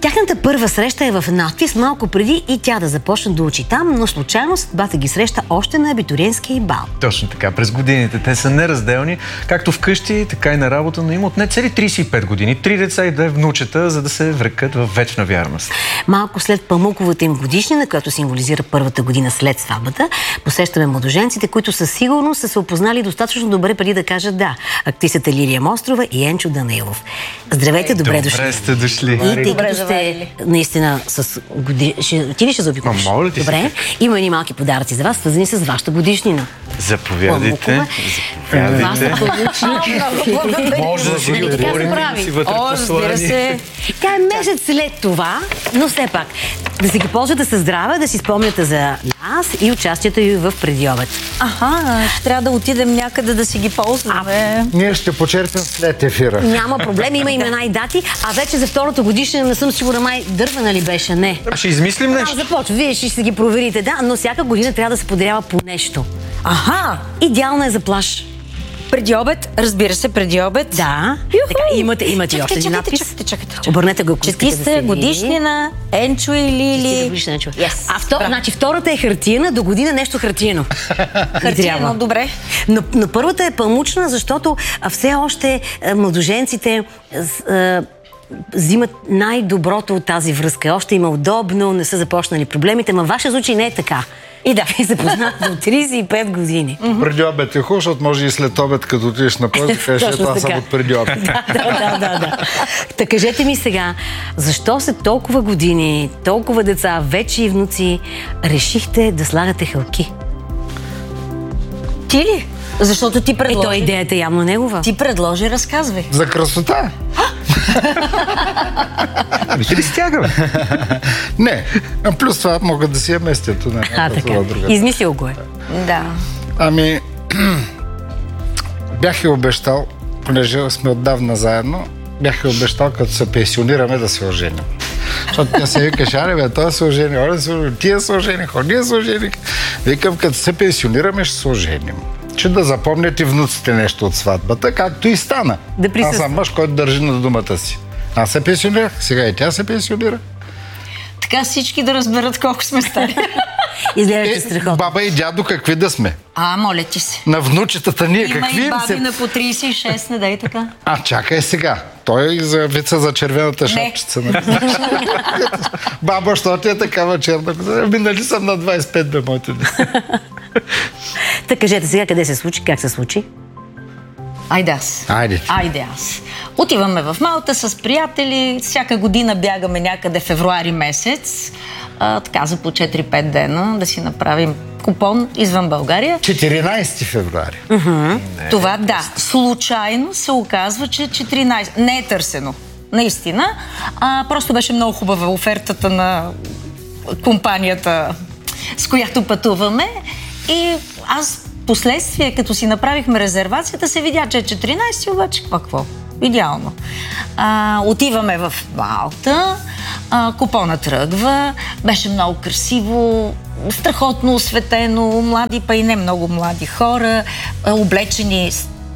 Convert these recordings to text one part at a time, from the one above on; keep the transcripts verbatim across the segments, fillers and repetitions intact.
Тяхната първа среща е в надпис малко преди и тя да започне да учи там, но случайно съдбата ги среща още на абитуриентския бал. Точно така. През годините те са неразделни, както вкъщи, така и на работа, но има отне цели трийсет и пет години, три деца и две внучета, за да се връкат в вечна вярност. Малко след памуковата им годишнина, която символизира първата година след сватбата, посещаме младоженците, които със сигурност са се опознали достатъчно добре преди да кажат да. Актрисата Лилия Мострова и Енчо Данаилов. Здравейте, добре, добре дошли. Добре сте дошли. И тъй като сте наистина с годишнина... Ти ли ще заобиколиш? Моля ти. Добре. Има едни малки подаръци за вас, свързани с вашата годишнина. Заповядайте. Заповядайте. Може да си ги отворим и си вътре послание. Тя е месец след това, но все пак да си ги ползвате със здраве, да си спомняте за нас и участието ви в Предиобед. Аха, трябва да отидем някъде да си ги ползваме. Ние ще почерпим след ефира. Няма проблем, има имена и дати, а вече за втората годишна не съм сигурна, май дървена ли беше, не. А ще измислим нещо. А, започва, вие ще си ги проверите, да, но всяка година трябва да се подарява по нещо. Аха! Идеална е за плаж. Преди обед, разбира се, преди обед. Да. Така, имате, имате чакайте, още един надпис. Чакайте, чакайте, чакайте. Обърнете го, ако искате да Четиста годишнина, Енчо и Лили. Yes. А втор, значи, втората е хартиена, до година нещо хартиено. Хартиено, добре. Но, но първата е памучна, защото все още а, младоженците а, взимат най-доброто от тази връзка. Още има удобно, не са започнали проблемите, но в вашия случай не е така. И да, ви запознат до трийсет и пет години. Mm-hmm. Преди обед е хубаво, защото може и след обед, като отидеш на поезд, да кажеш, ето аз съм от преди обед. да, да, да, да. Та кажете ми сега, защо след толкова години, толкова деца, вече и внуци, решихте да слагате хълки? Ти ли? Защото ти предложи. Ето идеята е явно негова. Ти предложи, разказвай. За красота? Ами ти ли стягаме? Не. А плюс това могат да си я местят. Не, а, така. Измислил го е. Да. Ами, бях и обещал, понеже сме отдавна заедно, бях и обещал, като се пенсионираме, да се оженим. Защото тя се викаш, аре бе, той се ожени, оре се ожени, тия се ожениха, ние се ожениха. Викам, като се пенсионираме, ще се оженим. Че да запомнете внуците нещо от сватбата, както и стана. Да присъства. Аз съм мъж, който държи на думата си. Аз се пенсионирах, сега и тя се пенсионира. Така всички да разберат колко сме стари. Изглеждате Е, страхотно. баба и дядо какви да сме? А, моля ти се. На внучетата ние Има какви и им баби се... на по трийсет и шест, не дай така. А, чакай сега. Той е за вица за червената шапчица. Баба, що ти е такава черна? Ами нали съм на двайсет и пет, бе, моите деца. Та кажете сега къде се случи, как се случи? Айде аз. Айде. Айде аз. Отиваме в Малта с приятели. Всяка година бягаме някъде февруари месец. А, така за по четири-пет дена да си направим купон извън България. четиринайсети февруари. Uh-huh. Това да. Случайно се оказва, че четиринайсети. Не е търсено. Наистина. А, просто беше много хубава офертата на компанията, с която пътуваме. И аз последствие, като си направихме резервацията, се видя, че е четиринайсети, обаче какво? Идеално. А, отиваме в Малта, а, купона тръгва, беше много красиво, страхотно осветено, млади, па и не много млади хора, а, облечени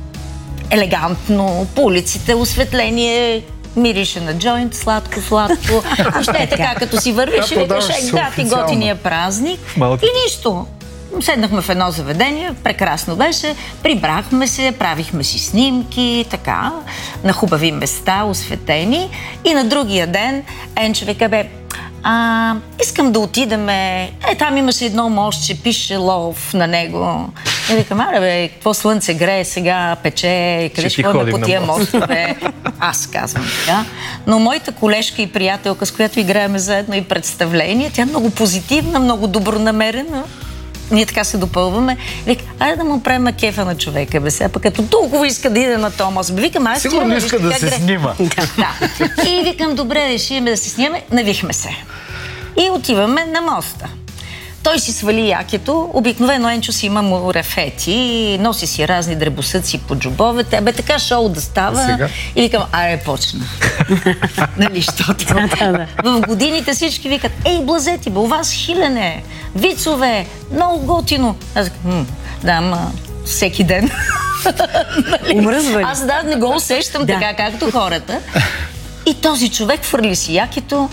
елегантно, по улиците осветление, мирише на джойнт, сладко, сладко. Въобще е така, като си вървиш и викаш, е, да, ти готиния празник. И нищо. Седнахме в едно заведение, прекрасно беше, прибрахме се, правихме си снимки, така, на хубави места, осветени. И на другия ден Енчо вика, бе, а, искам да отидеме, е, там имаше едно мостче, пише лов на него. И викам, аре бе, какво слънце грее сега, пече, къде ще ходим по тия мостове? Аз казвам така. Но моята колежка и приятелка, с която играеме заедно и представление, тя е много позитивна, много добронамерена. Ние така се допълваме. Вика, айде да му правим кефа на човека, бе сега, пък като толкова иска да иде на Томас. Викам, аз сигурно иска да се гре... снима. Да. И викам, добре, решиме да се снимаме. Навихме се. И отиваме на моста. Той си свали якето. Обикновено Енчо си има морефети, носи си разни дребосъци по джобовете. Бе така шоу да става. Сега? И викам, аре, почна. Нали, щото. В годините всички викат, ей, блазети, бе, у вас хилене, вицове, много готино. Аз викам, да, ама всеки ден. Умръзва ли? Аз да, не го усещам да. така, както хората. И този човек фърли си якето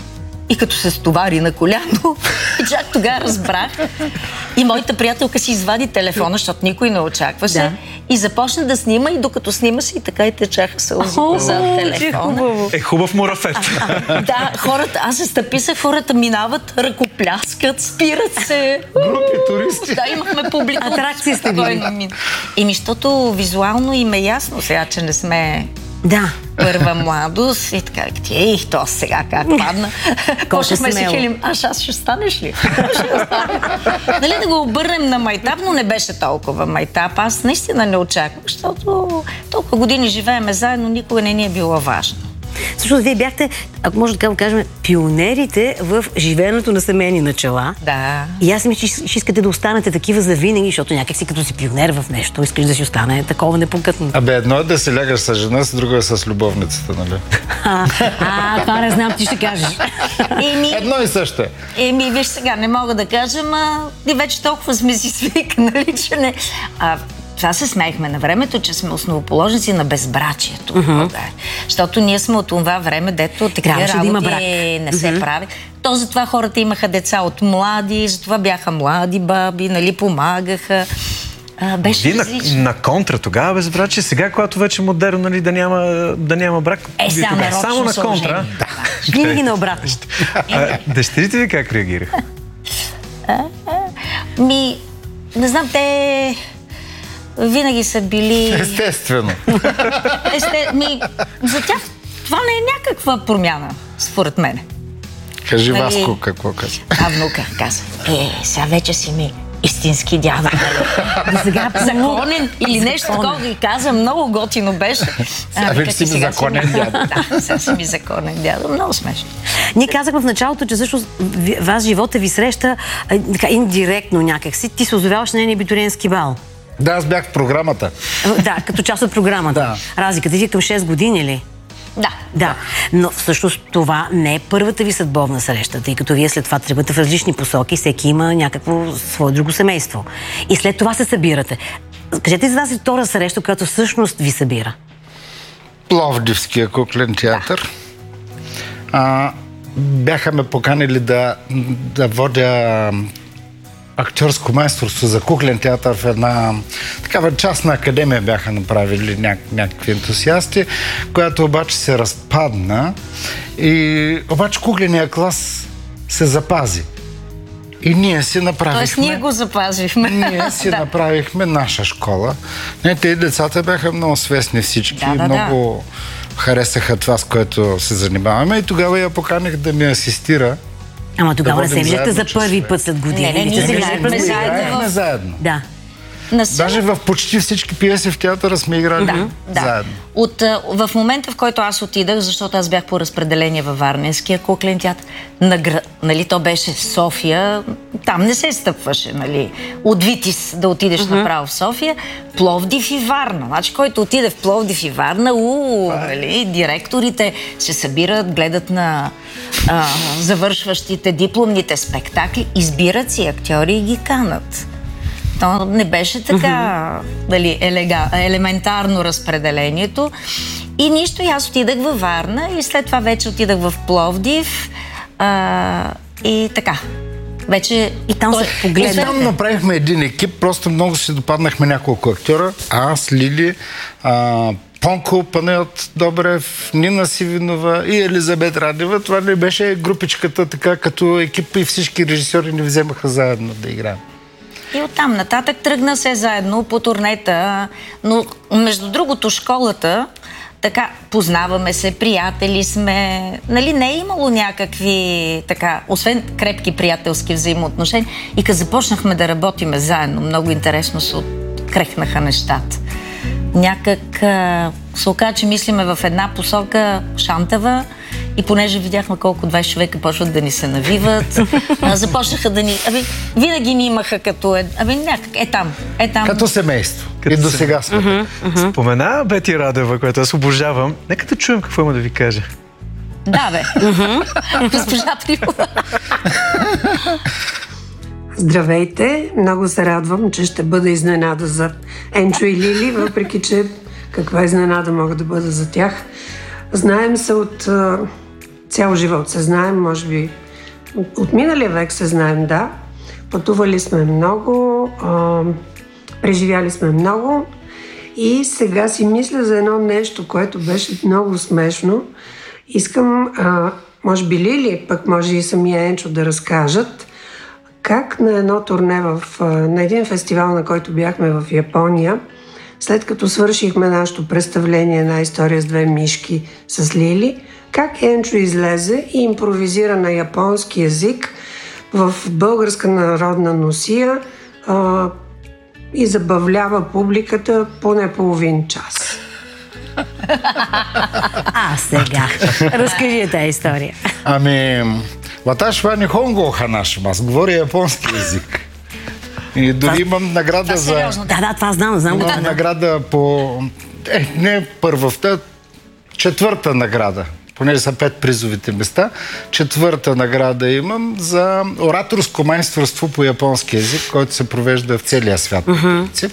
И като се стовари на коляно, и чак тогава разбрах. И моята приятелка си извади телефона, защото никой не очакваше. Да. И започна да снима, и докато снимаше, и така и течаха сълзите зад телефона. Е, хубав мурафет. Да, хората, аз се стъписах, хората минават, ръкопляскат, спират се. Групи туристи. Да, имахме публика. Атракции сте били. Еми, защото визуално им е ясно сега, че не сме... Да. Първа младост и така, ей, то сега как падна. Почнахме си хилим, аш аз ще станеш ли? Нали да го обърнем на майтап, но не беше толкова майтап. Аз наистина не очаквах, защото толкова години живееме заедно, никога не ни е било важно. Всъщност, вие бяхте, ако може да кажем, пионерите в живеенето на семейни начала. Да. И аз мисля, че ще искате да останете такива завинаги, защото някак си като си пионер в нещо, искаш да си остане такова непокътно. Абе, едно е да си лягаш с жена, с друго е с любовницата, нали? А, а това не знам, ти ще кажеш. Еми, едно и също е. Еми, виж сега, не мога да кажа, ама и вече толкова сме си свикнали, че не... А, това се смеехме на времето, че сме основоположници на безбрачието. Uh-huh. Защото ние сме от това време, дето такива работи да има брак. Не се uh-huh. прави. То затова хората имаха деца от млади, затова бяха млади баби, нали, помагаха. А, беше на, на контра тогава безбрачие, сега, когато вече модерно, нали, да няма, да няма брак. Е, само, само на контра. Да. Винаги наобратно. Дъщерите ви как реагираха? Ми, не знам, те... Винаги са били... Естествено. Есте... Ми, за тях това не е някаква промяна, според мене. Кажи, нали... Васко, какво каза? А внука каза, е, сега вече си ми истински дядо. Да сега законен или нещо такова, и каза, много готино беше. Сега вече си ми законен дядо. Да, сега си ми законен дядо. Много смешно. Ние казахме в началото, че всъщност вас живота ви среща така индиректно някакси. Ти се озовяваш на един абитуриентски бал. Да, аз бях в програмата. Да, като част от програмата. Да. Разликата ви е към шест години ли? Да. Да. Но всъщност това не е първата ви съдбовна среща, тъй като вие след това тръгвате в различни посоки, всеки има някакво свое друго семейство. И след това се събирате. Кажете за вас и втора среща, която всъщност ви събира. Пловдивския куклен театър. А, бяха ме поканили да, да водя актьорско майсторство за куклен театър в една такава частна академия бяха направили ня, някакви ентусиасти, която обаче се разпадна и обаче кукления клас се запази. И ние си направихме... Тоест ние го запазихме. Ние си да. направихме наша школа. Не, те и децата бяха много свестни всички, да, да, много да. харесаха това, с което се занимаваме и тогава я поканих да ми асистира. Ама тогава да не се виждате за първи път след години. Не, не, ние се играехме заедно. заедно. Да. Даже в почти всички пиеси в театъра сме играли да, да. заедно. От, в момента, в който аз отидах, защото аз бях по разпределение във Варненския куклен театър, на, нали, то беше София, там не се стъпваше, нали, от Витис да отидеш uh-huh. направо в София, Пловдив и Варна. Значи, който отиде в Пловдив и Варна, уу, нали, директорите се събират, гледат на а, завършващите дипломните спектакли, избират си актьори и ги канат. То не беше така uh-huh. дали, елега, елементарно разпределението. И нищо, и аз отидах във Варна и след това вече отидах в Пловдив а, и така. Вече и там той, се погледнахте. И там направихме един екип, просто много си допаднахме няколко актьора. Аз, Лили, а, Понко, Панайот Добрев, Нина Сивинова и Елизабет Радева. Това не беше групичката така като екип и всички режисьори ни вземаха заедно да играем. И оттам нататък тръгна се заедно по турнета, но между другото школата, така, познаваме се, приятели сме, нали, не е имало някакви, така, освен крепки приятелски взаимоотношения, и като започнахме да работиме заедно, много интересно се открехнаха нещата. Някак а, се оказа, че мислиме в една посока Шантава, и понеже видяхме колко двайсет човека почват да ни се навиват, а, започнаха да ни... Аби, винаги ни имаха като... Е, аби, някак, е там, е там. Като семейство. Като и до сега сме. Uh-huh, uh-huh. Спомена Бети Радева, която аз обожавам. Нека да чуем какво има да ви каже. Да, бе. Uh-huh. Госпожа Трифова. Здравейте! Много се радвам, че ще бъда изненада за Енчо и Лили, въпреки че каква изненада мога да бъда за тях. Знаем се от цял живот. Се знаем, може би от миналия век се знаем, да. Пътували сме много, а, преживяли сме много и сега си мисля за едно нещо, което беше много смешно. Искам, а, може би Лили, пък може и самия Енчо да разкажат как на едно турне, в, а, на един фестивал, на който бяхме в Япония, след като свършихме нашето представление на история с две мишки с Лили, как Енчо излезе и импровизира на японски език в българска народна носия а, и забавлява публиката поне половин час. А, сега. Разкажи тази история. Ами, ваташ ва нихонго ханаш, аз говоря японски език. И дори това, имам награда това за... Да, да, това знам, знам. Имам да, награда по... Е, не първата, четвърта награда. Понеже са пет призовите места. Четвърта награда имам за ораторско майсторство по японски език, който се провежда в целия свят. Uh-huh.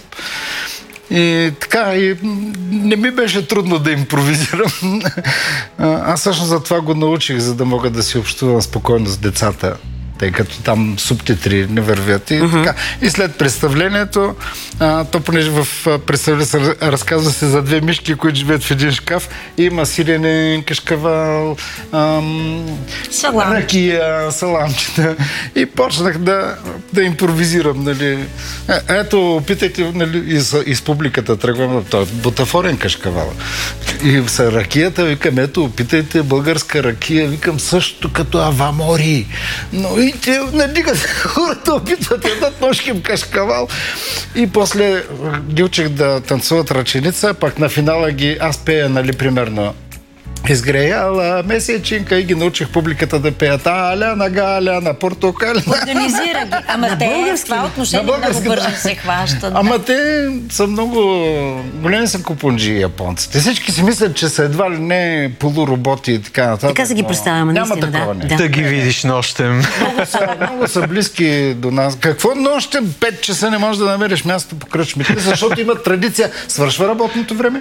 И така, и не ми беше трудно да импровизирам. Аз всъщност за това го научих, за да мога да си общувам спокойно с децата, тъй като там субтитри не вървят. И, uh-huh. така. И след представлението, а, то понеже в представлението се разказва се за две мишки, които живеят в един шкаф, има сирене, кашкавал, ам, салам. ракия, саламчета. И почнах да, да импровизирам. Нали. Е, ето, опитайте, нали, из, из публиката тръгвам, той е бутафорен кашкавал. И с ракията викам, ето, опитайте българска ракия, викам също като авамори. Но и те надигат хората, опитват да дадат ножким кашкавал. И после ги учих да танцуват ръченица, пак на финала ги, аз пея, нали, примерно изгреяла месечинка и ги научих публиката да пеят аляна, галяна, портокаляна. Организира ги. Ама те в това отношение много бързо да се хващат. Ама те са много големи са купунджи японците. Всички си мислят, че са едва ли не полуроботи и така нататък. Така се ги представяме, няма наистина, такова, да. не. Да ги видиш нощем. Много са, много са близки до нас. Какво нощем? Пет часа не можеш да намериш място по кръчмите, защото имат традиция. Свършва работното време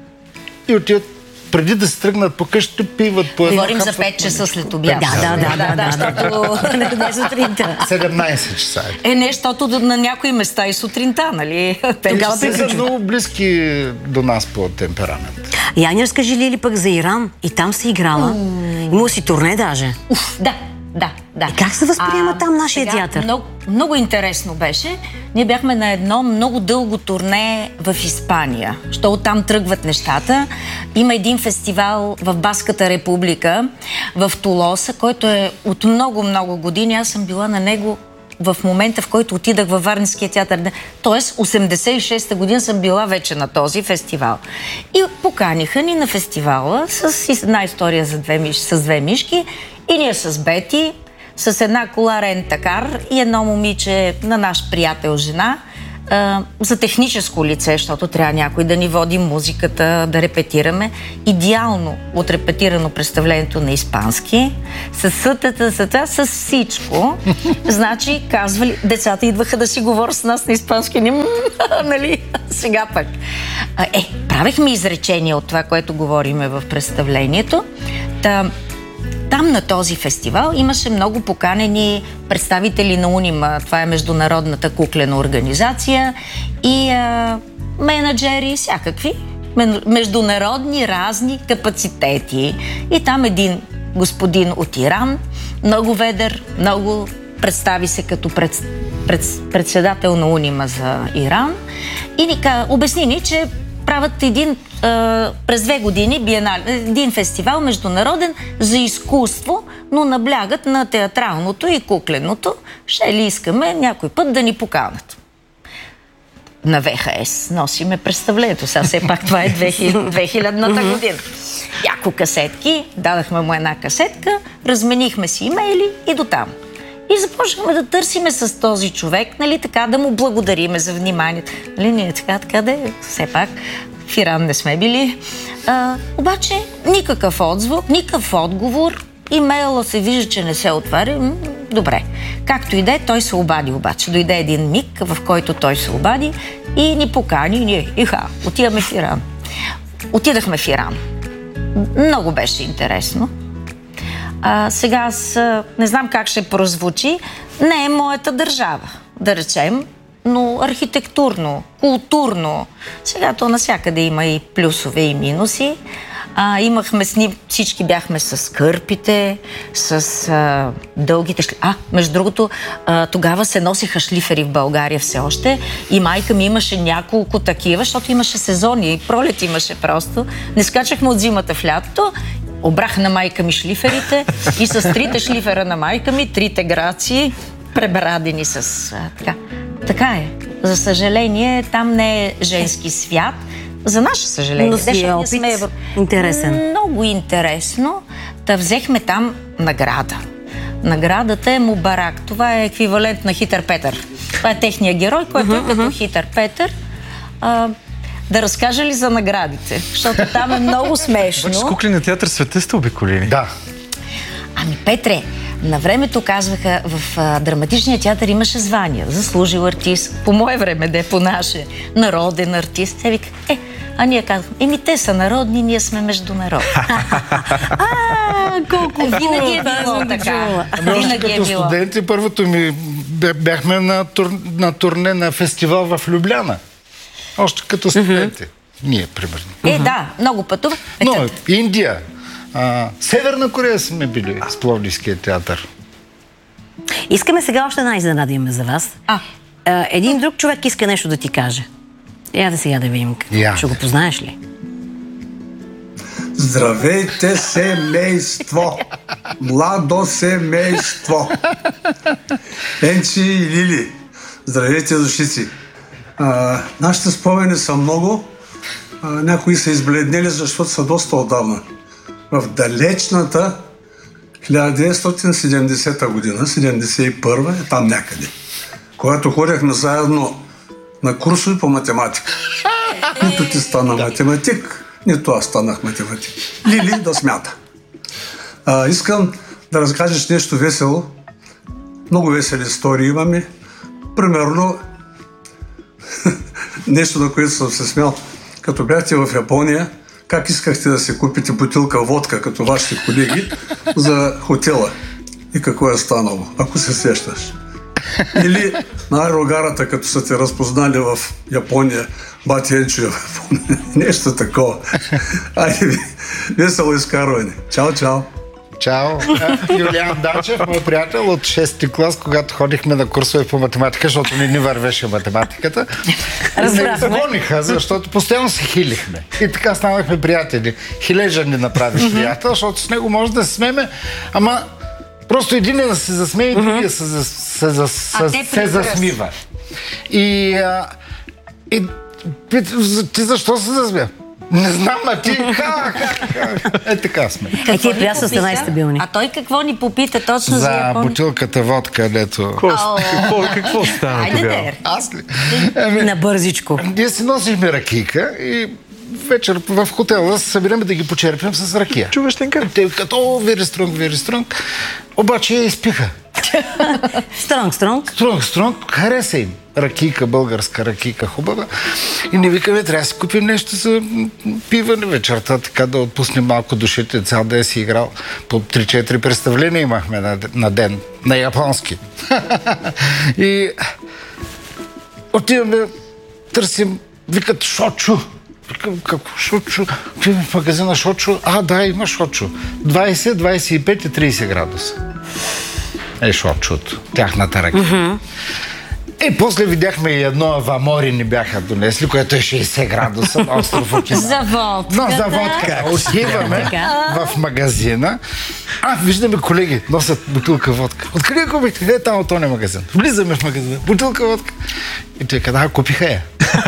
и отиват преди да се тръгнат по къщите, пиват по едно. Говорим за пет часа след обяд. Да, да, да, да, да, защото не сутринта. седемнайсет часа. Е, не, защото на някои места и сутринта, нали? Тогава те са много близки до нас по темперамент. Яня, разкажи Лили пък за Иран. И там си играла. Имало си турне даже. Уф, да. Да, да. И как се възприема а, там нашия сега, театър? Много, много интересно беше. Ние бяхме на едно много дълго турне в Испания, защото там тръгват нещата. Има един фестивал в Баската република, в Толоса, който е от много-много години. Аз съм била на него в момента, в който отидах във Варненския театър. Тоест, осемдесет и шеста година съм била вече на този фестивал. И поканиха ни на фестивала с една история за две миш, с две мишки. И ние с Бети, с една кола рентакар и едно момиче на наш приятел жена а, за техническо лице, защото трябва някой да ни води музиката, да репетираме. Идеално отрепетирано представлението на испански, с сътата, съта, с всичко. Значи, казвали, децата идваха да си говорят с нас на испански, не, нали, сега пък. Е, правихме изречения от това, което говориме в представлението. Та, там на този фестивал имаше много поканени представители на Унима, това е международната куклена организация, и а, менеджери, всякакви, международни разни капацитети. И там един господин от Иран, много ведър, много представи се като пред, пред, председател на Унима за Иран и ни обясни ни, че правят един през две години биенал, един фестивал международен за изкуство, но наблягат на театралното и кукленото. Ще ли искаме някой път да ни поканат? На В Х С носиме представлението. Сега все пак това е две хилядната година. Яко касетки, дадахме му една касетка, разменихме си имейли и дотам. И започнахме да търсиме с този човек, нали, така да му благодариме за вниманието. Нали, ние така, така да е, все пак в Иран не сме били. А, обаче никакъв отзвук, никакъв отговор. Имейла се вижда, че не се отваря. М- добре. Както и да е, той се обади обаче. Дойде един миг, в който той се обади и ни покани. И ние, иха, отиваме в Иран. Отидахме в Иран. Много беше интересно. А, сега аз не знам как ще прозвучи. Не е моята държава, да речем, но архитектурно, културно. Сега то навсякъде има и плюсове, и минуси. А, имахме сним, всички бяхме с кърпите, с а, дългите шлифери. А, между другото, а, тогава се носиха шлифери в България все още и майка ми имаше няколко такива, защото имаше сезони, пролет имаше просто. Не скачахме от зимата в лятото, обрах на майка ми шлиферите и с трите шлифера на майка ми, трите грации, пребрадени с... А, така. така е. За съжаление, там не е женски свят. За наше съжаление. Но си е опит сме... интересен. Много интересно. Та взехме там награда. Наградата е Мубарак. Това е еквивалент на Хитър Петър. Това е техният герой, който uh-huh, е като uh-huh. Хитър Петър. А, да разкажа ли за наградите? Защото там е много смешно. Обаче с кукления театър света сте обиколили. Да. Ами, Петре, на времето казваха, в а, драматичния театър имаше звания. Заслужил артист. По мое време, де по наше. Народен артист. Те вика, е, а ние казваме, еми те са народни, ние сме международни. А, колко винаги е било така. Винаги като студенти, първото ми бяхме на, тур, на турне на фестивал в Любляна. Още като студенти. Ние, примерно. Е, да, много пътува. Но Индия, а, Северна Корея сме били с Пловдивския театър. Искаме сега още една изненада имаме за вас. А. А, един друг човек иска нещо да ти каже. Я да сега да видим. Я. Ще го познаеш ли? Здравейте, семейство! Младо семейство! Енчи и Лили, здравейте, душици! А, нашите спомени са много. А, някои са избледнели, защото са доста отдавна. В далечната хиляда деветстотин седемдесета година, седемдесет и първа, е там някъде, когато ходехме заедно на курсове по математика. Нито ти стана математик, нито аз станах математик. Лили да смята. А, искам да разкажеш нещо весело. Много весели истории имаме. Примерно, нещо, на което съм се смял. Като бяхте в Япония, как искахте да си купите бутилка водка, като вашите колеги, за хотела? И какво е станало, ако се сещаш? Или на аерогарата, като са те разпознали в Япония, бати Енчо в Япония. Нещо такова. Айде, весело изкарване. Чао, чао. Чао. Юлиан Дачев, мой приятел от шести клас, когато ходихме на курсове по математика, защото не ни вървеше математиката. Не загониха, защото постоянно се хилихме. И така станахме приятели. Хилежа ни направи приятел, защото с него може да се смеме, ама просто един е да се засмее и другия се, се, се, се, се засмива. И, а, и ти защо се засмя? Не знам, а ти как? Е, така сме. Е, тия приятели са най-стабилни. А той какво ни попита точно за, за Япония? бутилката водка, дето... Какво, какво, какво стана тогава? Аз ли? Ами, на бързичко. Ние си носихме ракийка и вечер в хотела се събираме да ги почерпим с ракия. Чуващенка. Те като вери струнг, вери струнг, обаче я изпиха. Стронг, стронг. Стронг, стронг, хареса им. Ракийка, българска ракийка, хубава. И не викаме, трябва да си купим нещо за пиване вечерта, така да отпуснем малко душите, цял ден си играл. По три-четири представления имахме на, на ден, на японски. И отиваме, търсим, викат шочу. Викам, какво шочу? Отиваме в магазина шочу. А, да, има шочу. двайсет, двайсет и пет и трийсет градуса. Е шочуто. Тяхната ракия. Mm-hmm. И после видяхме и едно авамори ни бяха донесли, което е шейсет градуса на остров Окинава. За водка. Но за водка. Отиваме в магазина. А, виждаме колеги, носят бутилка водка. Откъде купихте? Е, там от този магазин. Влизаме в магазина. Бутилка водка. И той каза, купиха я.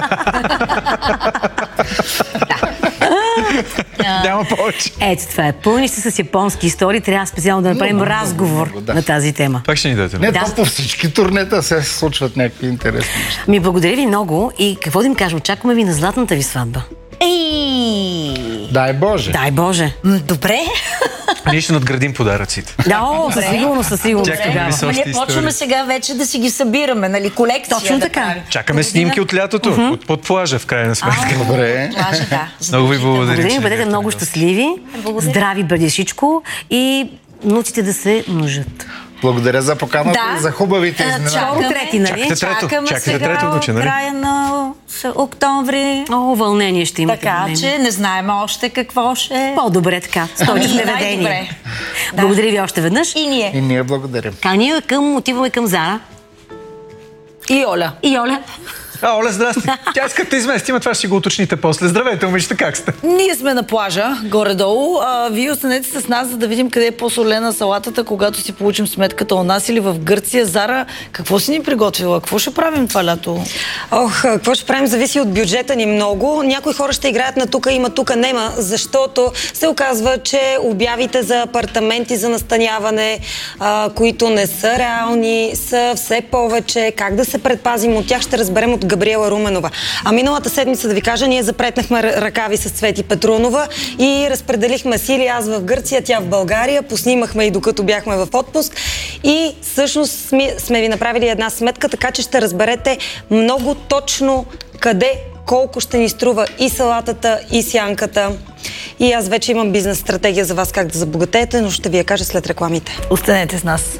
Няма повече. Ето това е. Пълни сте с японски истории. Трябва специално да направим много, разговор много, да. на тази тема. Пак ще ни дадете. Не, да. то по всички турнета се случват някакви интересни неща. Ми благодаря ви много и какво да им кажа, очакваме ви на златната ви сватба. Ей! Дай Боже! Дай Боже! М, добре! Ние ще надградим подаръците. Да, о, със сигурност, със сигурност. Чакаме Ама ние почваме сега вече да си ги събираме, нали, колекция. Точно да така. правим. Чакаме снимки от лятото, uh-huh. от под плажа, в крайна сметка. А, Добре. Плажа, да. Много ви благодаря. Благодаря, бъдете много щастливи, Благодаря. здрави бъде всичко и внуците да се множат. Благодаря за поканата Да. и за хубавите изненади. Чакаме, трети, нали? Чакате трето, чакаме чакате сега трето внуче, нали? края на с- октомври. О, вълнение ще имате. Така вълнение. че не знаем още какво ще е. По-добре така. Стойте в Ами, неведение. най-добре. Да. Благодаря ви още веднъж. И ние. И ние благодарим. А ние към, отиваме към Зара И Оля. и Оля. А, Оля, здрасти. Тя иска да измести, ама това ще си го уточните после. Здравейте, момичета, как сте? Ние сме на плажа, горе-долу. А, вие останете с нас, за да видим къде е по-солена салатата, когато си получим сметката у нас или в Гърция. Зара, какво си ни приготвила? Какво ще правим това лято? Ох, какво ще правим, зависи от бюджета ни много. Някои хора ще играят на тука има, тука нема, защото се оказва, че обявите за апартаменти за настаняване, а, които не са реални, са все повече. Как да се предпазим от тях, ще разберем от Габриела Руменова. А миналата седмица, да ви кажа, ние запретнахме ръкави с Цвети Петрунова и разпределихме сили, аз в Гърция, тя в България, поснимахме и докато бяхме в отпуск и всъщност сме, сме ви направили една сметка, така че ще разберете много точно къде, колко ще ни струва и салатата, и сянката. И аз вече имам бизнес стратегия за вас как да забогатеете, но ще ви я кажа след рекламите. Останете с нас.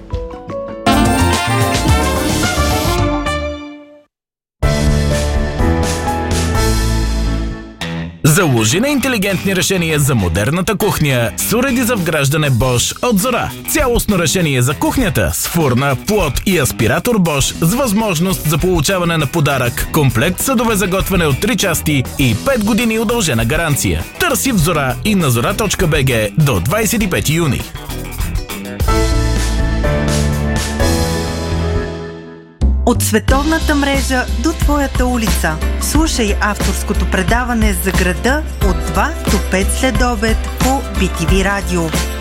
Заложи на интелигентни решения за модерната кухня с уреди за вграждане Bosch от Зора. Цялостно решение за кухнята с фурна, плот и аспиратор Bosch с възможност за получаване на подарък, комплект съдове за готвене от три части и пет години удължена гаранция. Търси в Зора и на зора точка би джи до двадесет и пети юни. От световната мрежа до твоята улица. Слушай авторското предаване за града от два до пет след обед по би ти ви Радио.